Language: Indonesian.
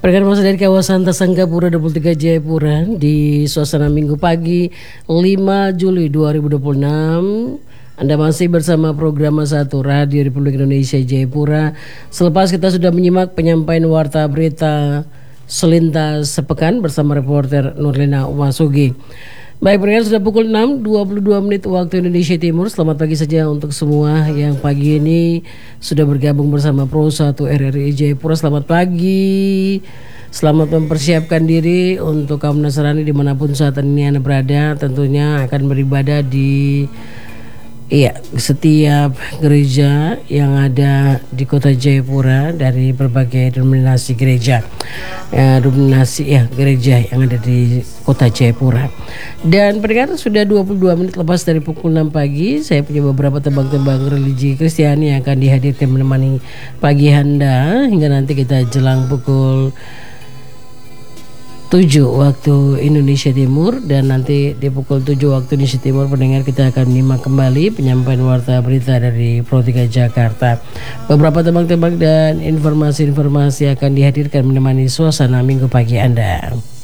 Pergerakan massa dari kawasan Tasanggapura 23 Jayapura di suasana Minggu pagi 5 Juli 2026. Anda masih bersama program Satu Radio Republik Indonesia Jayapura. Selepas kita sudah menyimak penyampaian warta berita selintas sepekan bersama reporter Nurlina Wasugi. Baik, pendengar, sudah pukul 6.22 waktu Indonesia Timur. Selamat pagi saja untuk semua yang pagi ini sudah bergabung bersama Pro 1 RRI Jayapura. Selamat pagi. Selamat mempersiapkan diri untuk kaum Nasrani dimanapun saat ini Anda berada. Tentunya akan beribadah di setiap gereja yang ada di kota Jayapura dari berbagai denominasi gereja. Gereja yang ada di kota Jayapura. Dan pendengar, sudah 22 menit lepas dari pukul 6 pagi. Saya punya beberapa tembang-tembang religi Kristiani yang akan dihadirkan menemani pagi Anda hingga nanti kita jelang pukul 7 waktu Indonesia Timur. Dan nanti di pukul 7 waktu Indonesia Timur, pendengar, kita akan menyimak kembali penyampaian warta berita dari Pro 3 Jakarta. Beberapa tembang-tembang dan informasi-informasi akan dihadirkan menemani suasana Minggu pagi Anda.